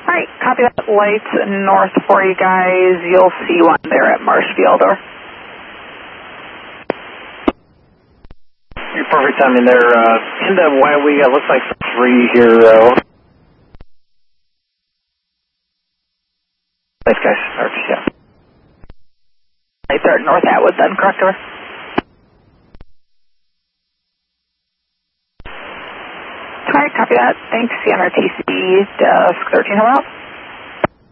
Alright, copy that. Lights north for you guys. You'll see one there at Marshfield. Over. You're perfect timing there. Into Wyoming, it looks like 3 here, though. Nice, guys. Yeah. Right there at North Atwood, then, correct, over? Alright, copy that. Thanks, CMRTC, Desk 13, hello out.